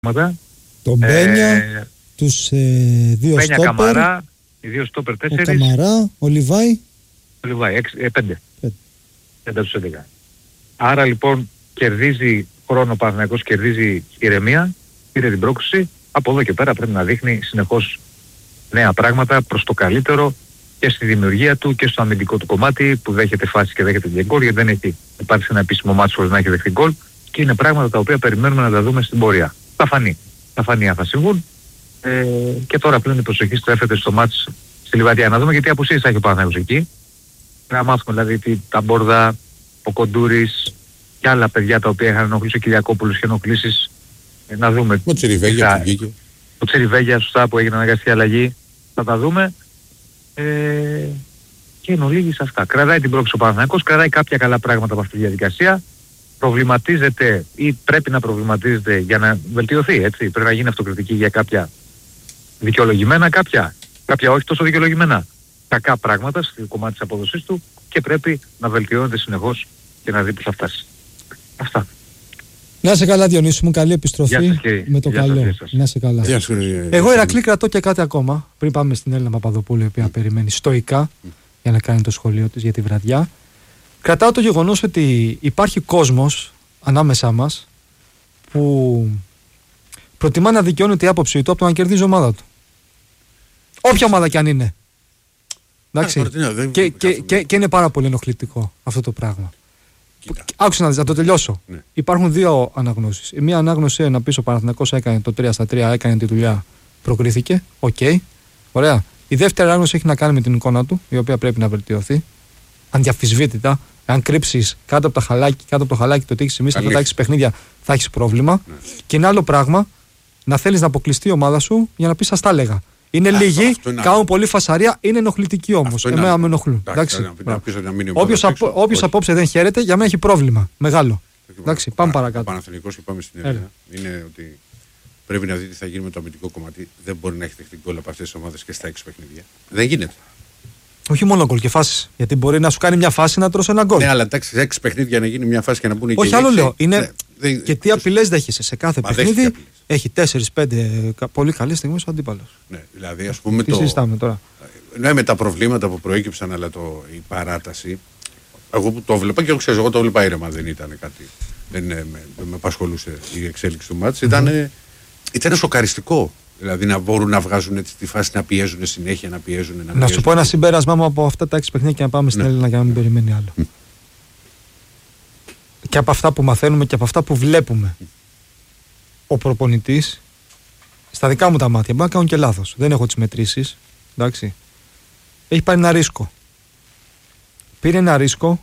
Τον Μπένια, τους δύο Μπένια, στόπερ. Καμαρά, οι δύο στόπερ 4. Ο Καμαρά, ο Λιβάη. 5. 5 τους 11. Άρα λοιπόν κερδίζει χρόνο ο Παναθηναϊκός, κερδίζει ηρεμία, πήρε την πρόκληση. Από εδώ και πέρα πρέπει να δείχνει συνεχώς νέα πράγματα προς το καλύτερο και στη δημιουργία του και στο αμυντικό του κομμάτι που δέχεται φάσεις και δέχεται και γκολ, γιατί δεν έχει υπάρξει ένα επίσημο μάτσο χωρίς να έχει δεχτεί γκολ και είναι πράγματα τα οποία περιμένουμε να τα δούμε στην πορεία. Θα φανεί αν θα συμβούν και τώρα πλέον η προσοχή στρέφεται στο μάτς στη Λιβαδιά. Να δούμε γιατί απουσίες έχει ο Παναθηναϊκός εκεί. Να μάθουμε δηλαδή τα Μπόρδα, ο Κοντούρης και άλλα παιδιά τα οποία είχαν ενοχλήσει, ο Κυριακόπουλος και ενοχλήσεις. Να δούμε. Ο Τσιριβέγια που βγήκε. Ο Τσιριβέγια, σωστά, που έγινε αναγκαστική αλλαγή. Θα τα δούμε. Και εν ολίγης αυτά. Κρατάει την πρόκληση ο Παναθηναϊκός, κρατάει κάποια καλά πράγματα από αυτή τη διαδικασία. Προβληματίζεται ή πρέπει να προβληματίζεται για να βελτιωθεί, έτσι. Πρέπει να γίνει αυτοκριτική για κάποια δικαιολογημένα, κάποια όχι τόσο δικαιολογημένα. Κακά πράγματα στο κομμάτι της απόδοσής του και πρέπει να βελτιώνεται συνεχώς και να δει που θα φτάσει. Αυτά. Να είσαι καλά, Διονύση μου, καλή επιστροφή με το καλό. Να είσαι καλά. Εγώ, Ηρακλή, κρατώ και κάτι ακόμα πριν πάμε στην Έλληνα Παπαδοπούλου, η οποία περιμένει στοικά για να κάνει το σχολείο της για τη βραδιά. Κρατάω το γεγονός ότι υπάρχει κόσμος ανάμεσά μας που προτιμά να δικαιώνει την άποψή του από το να κερδίζει η ομάδα του. Όποια ομάδα κι αν είναι. Εντάξει. Και είναι πάρα πολύ ενοχλητικό αυτό το πράγμα. Άκουσα να το τελειώσω. Ναι. Υπάρχουν δύο αναγνώσεις. Η μία ανάγνωση είναι να πεις ο Παναθηναϊκός έκανε το 3-3, έκανε τη δουλειά, προκρίθηκε. Οκ. Ωραία. Η δεύτερη ανάγνωση έχει να κάνει με την εικόνα του, η οποία πρέπει να βελτιωθεί. Ανδιαφυσβήτητα. Αν κρύψεις κάτω από το χαλάκι το τι έχεις εμείς, θα φτιάξεις παιχνίδια, θα έχεις πρόβλημα. Ναι. Και ένα άλλο πράγμα, να θέλεις να αποκλειστεί η ομάδα σου για να πεις σας τα έλεγα. Είναι λίγοι, κάνουν πολύ φασαρία, είναι ενοχλητικοί όμως. Εμένα με ενοχλούν. Όποιος απόψε δεν χαίρεται, για μένα έχει πρόβλημα. Μεγάλο. Εντάξει, πάμε παρακάτω. Ο Παναθηναϊκός και πάμε στην Έλληνα είναι ότι πρέπει να δει τι θα γίνει με το αμυντικό κομμάτι. Δεν μπορεί να έχει δεχτεί γκολ από αυτές τις ομάδες και στα 6 παιχνίδια. Δεν γίνεται. Όχι μόνο γκολ και φάσεις. Γιατί μπορεί να σου κάνει μια φάση να τρώσει ένα γκολ. Ναι, αλλά εντάξει, σε 6 παιχνίδια να γίνει μια φάση και να μπουν εκεί. Όχι, άλλο λέω. Είναι... Και τι απειλές δέχεσαι σε κάθε παιχνίδι. Έχει 4-5 πολύ καλές στιγμές ο αντίπαλος. Ναι, δηλαδή ας πούμε τι συζητάμε τώρα. Ναι, με τα προβλήματα που προέκυψαν, αλλά η παράταση. Εγώ που το βλέπα και εγώ το βλέπα ήρεμα, δεν ήταν κάτι. Δεν με απασχολούσε η εξέλιξη του μάτς. Ήταν σοκαριστικό. Δηλαδή να μπορούν να βγάζουν έτσι τη φάση, να πιέζουν συνέχεια, να πιέζουν. Να σου πω ένα συμπέρασμά μου από αυτά τα 6 παιχνίδια και να πάμε στην Έλληνα για να μην περιμένει άλλο. Και από αυτά που μαθαίνουμε και από αυτά που βλέπουμε. Ο προπονητής, στα δικά μου τα μάτια, μπορεί να κάνουν και λάθος. Δεν έχω τις μετρήσεις. Εντάξει. Έχει πάρει ένα ρίσκο. Πήρε ένα ρίσκο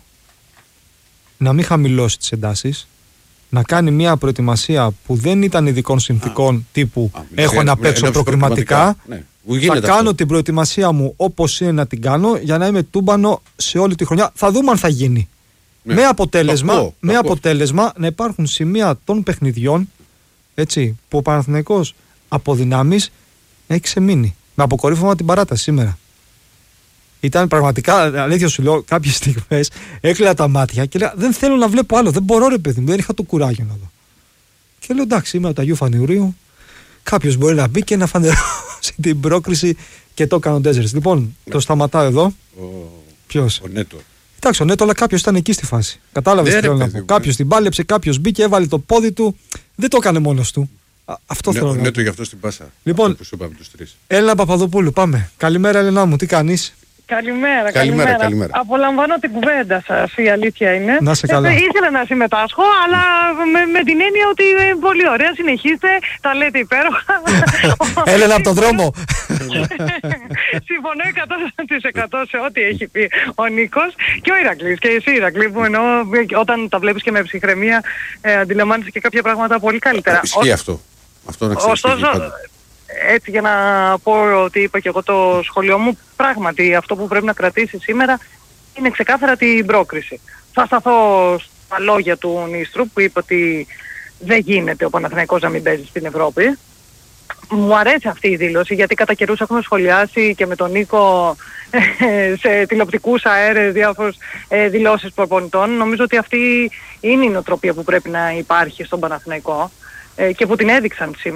να μην χαμηλώσει τις εντάσεις, να κάνει μια προετοιμασία που δεν ήταν ειδικών συνθήκων τύπου έχω να παίξω προκριματικά. Ναι. Θα κάνω την προετοιμασία μου όπως είναι να την κάνω για να είμαι τούμπανο σε όλη τη χρονιά. Θα δούμε αν θα γίνει. Ναι. Με αποτέλεσμα να υπάρχουν σημεία των παιχνιδιών, έτσι, που ο Παναθηναϊκός από δυνάμεις έχει ξεμείνει. Με αποκορύφωμα την παράταση σήμερα. Ήταν πραγματικά, αλήθεια σου λέω, κάποιες στιγμές έκλαια τα μάτια και λέω δεν θέλω να βλέπω άλλο. Δεν μπορώ, ρε παιδί μου, δεν είχα το κουράγιο να δω. Και λέω εντάξει, είμαι από τα Αγίου Φανιουρίου. Κάποιος μπορεί να μπει και να φανερώσει την πρόκριση και το έκανε ο Ντέζερς. Λοιπόν, το σταματάω εδώ. Ποιος? Ο Νέτο. Εντάξει, ο Νέτο, αλλά κάποιος ήταν εκεί στη φάση. Κατάλαβες τι θέλω να πω. Κάποιος την πάλεψε, κάποιος μπήκε, έβαλε το πόδι του. Δεν το έκανε μόνος του. Αυτό θέλω να πω. Νέτο γι' αυτό στην πάσα. Λοιπόν, Έλληνα Παπαδοπούλου, πάμε. Καλημέρα, Έλληνα μου, τι κάνεις? Καλημέρα. Απολαμβάνω την κουβέντα σας, η αλήθεια είναι. Να σε καλά. Ήθελα να συμμετάσχω, αλλά με την έννοια ότι πολύ ωραία, συνεχίστε, τα λέτε υπέροχα. Έλενα από τον δρόμο. Συμφωνώ 100% σε ό,τι έχει πει ο Νίκος και ο Ηρακλής. Και εσύ, Ηρακλή, που εννοώ όταν τα βλέπεις και με ψυχραιμία, αντιλαμβάνεσαι και κάποια πράγματα πολύ καλύτερα. Ισχύει αυτό. Αυτό να ξέρεις. Έτσι για να πω ότι είπα και εγώ το σχολείο μου, πράγματι αυτό που πρέπει να κρατήσει σήμερα είναι ξεκάθαρα την πρόκριση. Θα σταθώ στα λόγια του Νίστρου που είπε ότι δεν γίνεται ο Παναθηναϊκός να μην παίζει στην Ευρώπη. Μου αρέσει αυτή η δήλωση γιατί κατά καιρούς έχουμε σχολιάσει και με τον Νίκο σε τηλεοπτικούς αέρες διάφορες δηλώσεις προπονητών. Νομίζω ότι αυτή είναι η νοοτροπία που πρέπει να υπάρχει στον Παναθηναϊκό. και που την έδειξαν σήμερα.